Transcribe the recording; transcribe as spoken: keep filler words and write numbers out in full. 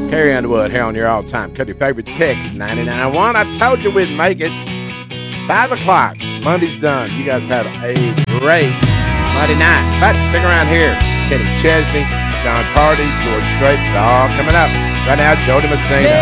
Carrie Underwood here on your all-time country favorites, Kicks ninety-nine point one. I told you we'd make it. five o'clock. Monday's done. You guys had a great Monday night. But stick around here. Kenny Chesney, John Party, George Strait, all coming up. Right now, Jody Messina.